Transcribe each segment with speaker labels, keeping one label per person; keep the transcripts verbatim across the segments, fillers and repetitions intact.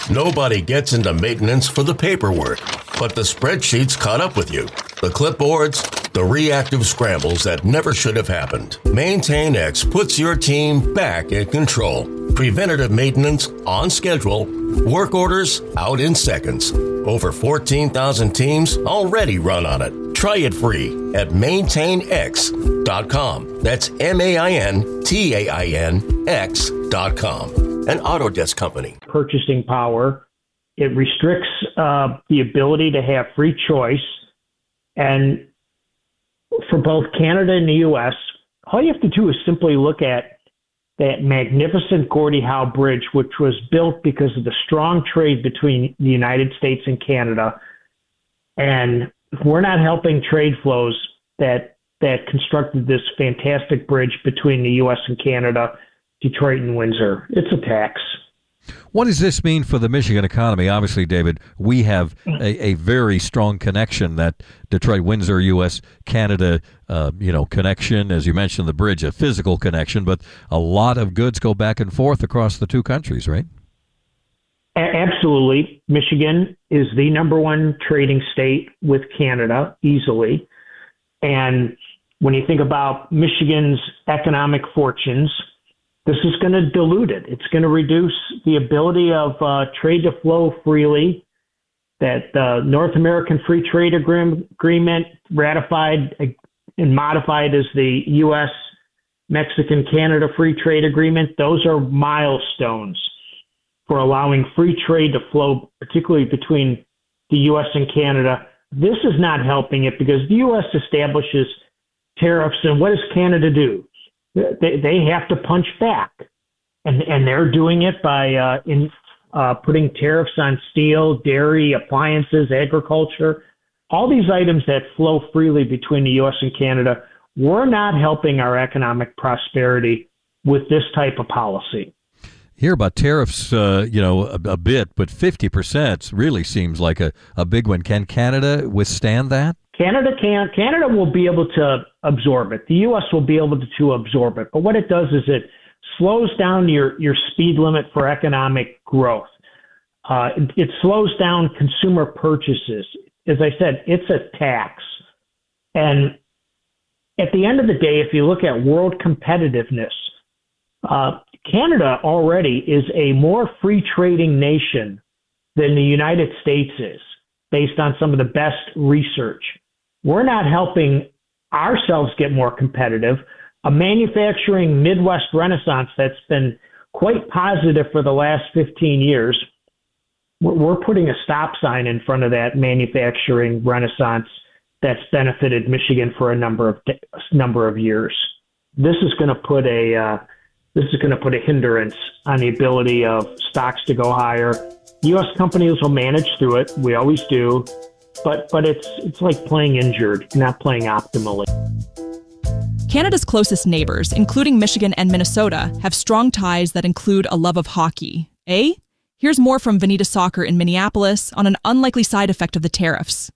Speaker 1: Nobody gets into maintenance for the paperwork, but the spreadsheets caught up with you. The clipboards, the reactive scrambles that never should have happened. MaintainX puts your team back in control. Preventative maintenance on schedule. Work orders out in seconds. Over fourteen thousand teams already run on it. Try it free at maintain x dot com. That's M A I N T A I N X dot com. An Autodesk company.
Speaker 2: Purchasing power. It restricts uh, the ability to have free choice. And for both Canada and the U S, all you have to do is simply look at that magnificent Gordie Howe Bridge, which was built because of the strong trade between the United States and Canada. And we're not helping trade flows that that constructed this fantastic bridge between the U S and Canada, Detroit and Windsor. It's a tax.
Speaker 3: What does this mean for the Michigan economy? Obviously, David, we have a, a very strong connection, that Detroit-Windsor, U S Canada, uh, you know, connection. As you mentioned, the bridge, a physical connection, but a lot of goods go back and forth across the two countries, right?
Speaker 2: A- absolutely. Michigan is the number one trading state with Canada, easily. And when you think about Michigan's economic fortunes, this is going to dilute it. It's going to reduce the ability of uh, trade to flow freely. That uh, North American Free Trade Agreement, ratified and modified as the U S Mexican-Canada Free Trade Agreement, those are milestones for allowing free trade to flow, particularly between the U S and Canada. This is not helping it because the U S establishes tariffs, and what does Canada do? They they have to punch back, and and they're doing it by uh, in uh, putting tariffs on steel, dairy, appliances, agriculture, all these items that flow freely between the U S and Canada. We're not helping our economic prosperity with this type of policy.
Speaker 3: Hear about tariffs, uh, you know, a, a bit, but fifty percent really seems like a, a big one. Can Canada withstand that?
Speaker 2: Canada can. Canada will be able to absorb it. The U S will be able to, to absorb it. But what it does is it slows down your, your speed limit for economic growth. Uh, it, it slows down consumer purchases. As I said, it's a tax. And at the end of the day, if you look at world competitiveness, uh, Canada already is a more free trading nation than the United States is, based on some of the best research. We're not helping ourselves get more competitive. A manufacturing Midwest renaissance that's been quite positive for the last fifteen years, we're putting a stop sign in front of that manufacturing renaissance that's benefited Michigan for a number of number of years. This is going to put a uh, this is going to put a hindrance on the ability of stocks to go higher. U S companies will manage through it. We always do. But but it's it's like playing injured, not playing optimally.
Speaker 4: Canada's closest neighbors, including Michigan and Minnesota, have strong ties that include a love of hockey. Eh? Here's more from Veneta Soccer in Minneapolis on an unlikely side effect of the tariffs.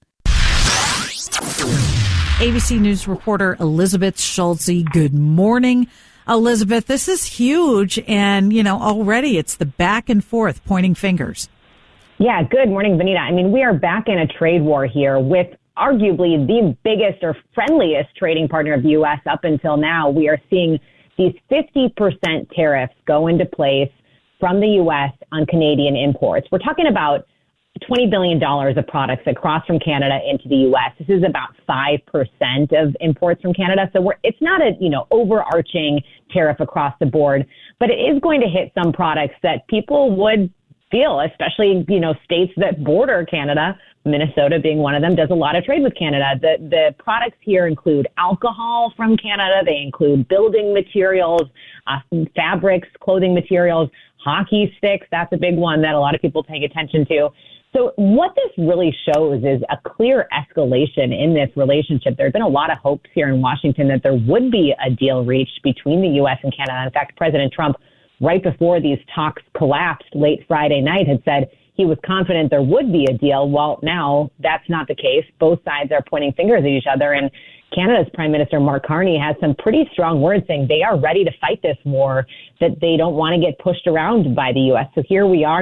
Speaker 5: A B C News reporter Elizabeth Schulze, good morning. Elizabeth, this is huge, and, you know, already it's the back and forth pointing fingers.
Speaker 6: Yeah, good morning, Veneta. I mean, we are back in a trade war here with arguably the biggest or friendliest trading partner of the U S up until now. We are seeing these fifty percent tariffs go into place from the U S on Canadian imports. We're talking about twenty billion dollars of products that cross from Canada into the U S. This is about five percent of imports from Canada. So we're, it's not a, you know, overarching tariff across the board, but it is going to hit some products that people would feel, especially, you know, states that border Canada, Minnesota being one of them, does a lot of trade with Canada. The the products here include alcohol from Canada. They include building materials, uh, fabrics, clothing materials, hockey sticks. That's a big one that a lot of people pay attention to. So what this really shows is a clear escalation in this relationship. There have been a lot of hopes here in Washington that there would be a deal reached between the U S and Canada. In fact, President Trump, right before these talks collapsed late Friday night, had said he was confident there would be a deal. Well, now that's not the case. Both sides are pointing fingers at each other. And Canada's Prime Minister Mark Carney has some pretty strong words saying they are ready to fight this war, that they don't want to get pushed around by the U S. So here we are.